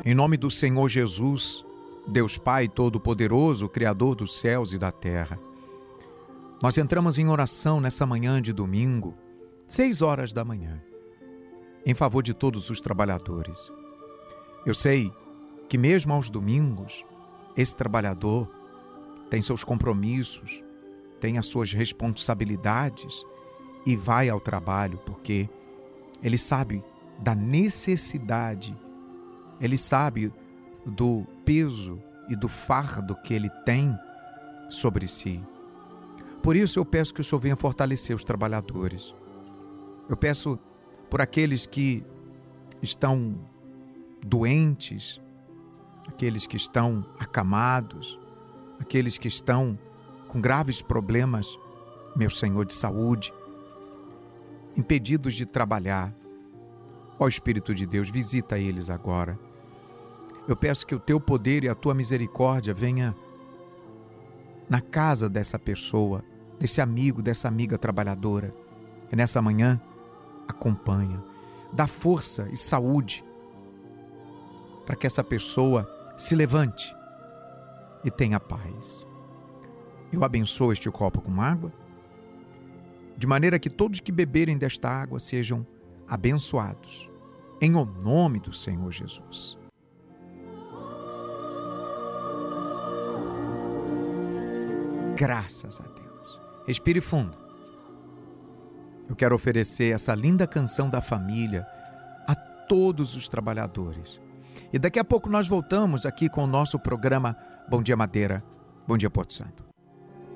Em nome do Senhor Jesus, Deus Pai Todo-Poderoso, Criador dos céus e da terra, nós entramos em oração nessa manhã de domingo, 6 horas da manhã, em favor de todos os trabalhadores. Eu sei que mesmo aos domingos, esse trabalhador tem seus compromissos, tem as suas responsabilidades e vai ao trabalho porque ele sabe da necessidade, ele sabe do peso e do fardo que ele tem sobre si. Por isso eu peço que o Senhor venha fortalecer os trabalhadores. Eu peço por aqueles que estão doentes, aqueles que estão acamados, aqueles que estão com graves problemas, meu Senhor, de saúde, impedidos de trabalhar. Ó Espírito de Deus, visita eles agora. Eu peço que o teu poder e a tua misericórdia venha na casa dessa pessoa, desse amigo, dessa amiga trabalhadora, que nessa manhã acompanha. Dá força e saúde para que essa pessoa se levante e tenha paz. Eu abençoo este copo com água, de maneira que todos que beberem desta água sejam abençoados, em o nome do Senhor Jesus. Graças a Deus. Respire fundo. Eu quero oferecer essa linda canção da família a todos os trabalhadores. E daqui a pouco nós voltamos aqui com o nosso programa Bom Dia Madeira, Bom Dia Porto Santo.